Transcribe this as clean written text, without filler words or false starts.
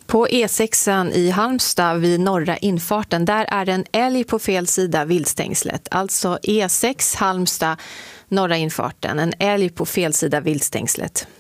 På E6 i Halmstad vid norra infarten, där är en älg på fel sida viltstängslet. Alltså E6 Halmstad, norra infarten, en älg på fel sida viltstängslet.